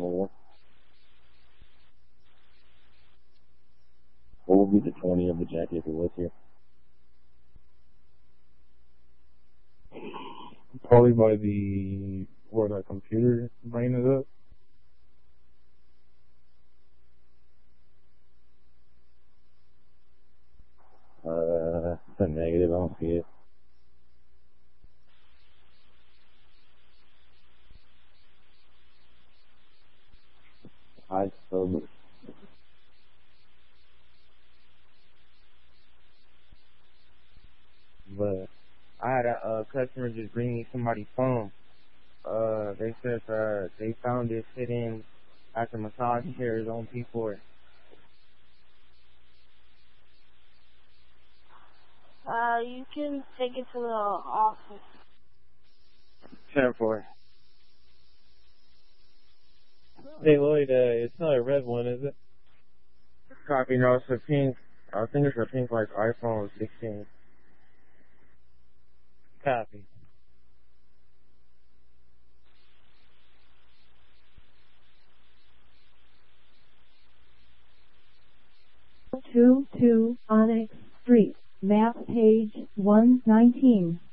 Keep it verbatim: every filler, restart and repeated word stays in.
more. What would be the twenty of the jacket if it was here? Probably by the, where that computer brain is up. Uh, it's a negative, I don't see it. I so But I had a uh, customer just bring me somebody's phone. Uh, they said uh, they found it sitting at the massage chairs on P four. Uh, you can take it to the office. ten four. Hey Lloyd, uh, it's not a red one, is it? Copy, no, it's a pink. I think it's a pink like iPhone sixteen. Copy. two two Onyx Street, map page one nineteen.